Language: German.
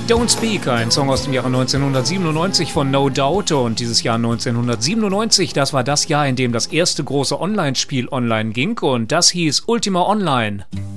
Don't Speak, ein Song aus dem Jahre 1997 von No Doubt, und dieses Jahr 1997, das war das Jahr, in dem das erste große Online-Spiel online ging, und das hieß Ultima Online.